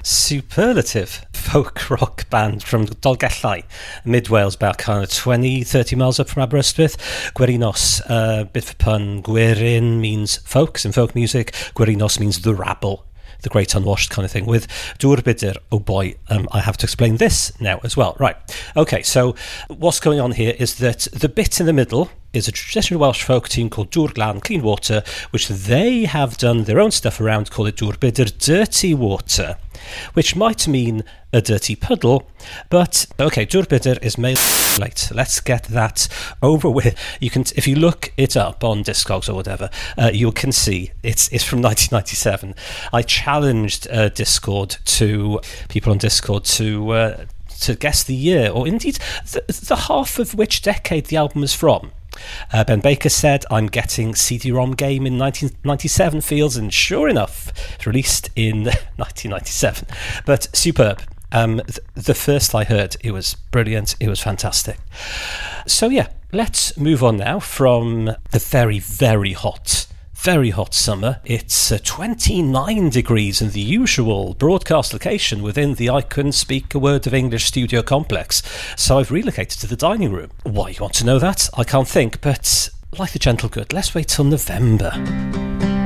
superlative folk rock band from Dolgellau, mid Wales, about kind of 20-30 miles up from Aberystwyth. Gwerinos, bit for pun, Gwerin means folks in folk music, Gwerinos means the rabble, the great unwashed kind of thing, with Dŵr Budur. Oh boy, I have to explain this now as well. Right, okay, so what's going on here is that the bit in the middle is a traditional Welsh folk tune called Dŵr Glan, Clean Water, which they have done their own stuff around, call it Dŵr Budur, Dirty Water, which might mean a dirty puddle, but okay, Dŵr Budur is made late. Let's get that over with. You can, if you look it up on Discogs or whatever, you can see it's from 1997. I challenged people on Discord to guess the year, or indeed the half of which decade the album is from. Ben Baker said, I'm getting CD-ROM game in 1997 feels, and sure enough, it's released in 1997. But superb. The first I heard, it was brilliant, it was fantastic. So yeah, let's move on now from the very, very hot summer. It's 29 degrees in the usual broadcast location within the I Couldn't Speak a Word of English studio complex, so I've relocated to the dining room. Why you want to know that? I can't think, but like the gentle good, let's wait till November.